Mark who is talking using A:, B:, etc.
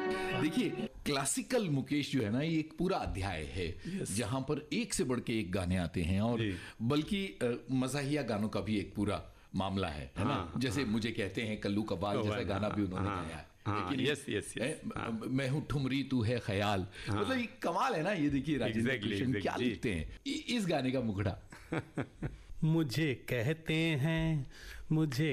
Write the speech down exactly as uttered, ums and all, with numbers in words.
A: देखिए, क्लासिकल मुकेश जो है ना, ये एक पूरा अध्याय है जहां पर एक से बढ़ के एक गाने आते हैं, और बल्कि मज़ाहिया गानों का भी एक पूरा मामला है, है ना?
B: हाँ,
A: जैसे
B: हाँ,
A: मुझे कहते हैं कल्लू कबाल जैसा गाना भी उन्होंने
B: हाँ,
A: गाया है।
B: हाँ, यस यस यस,
A: मैं हूँ ठुमरी तू है ख्याल, मतलब ये कमाल है ना। ये देखिए राजेंद्र कृष्ण क्या लिखते हैं इस गाने का मुखड़ा।
C: मुझे कहते हैं, मुझे